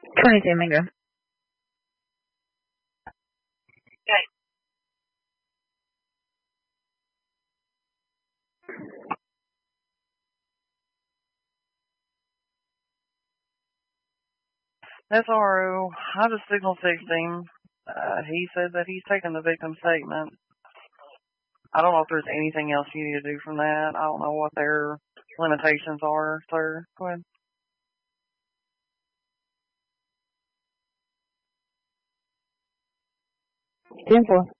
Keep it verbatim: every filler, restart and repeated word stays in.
twenty-two Mingo. Okay. S R O, I just signal sixteen. Uh, he said that he's taken the victim's statement. I don't know if there's anything else you need to do from that. I don't know what their limitations are, sir. Go ahead. ten four.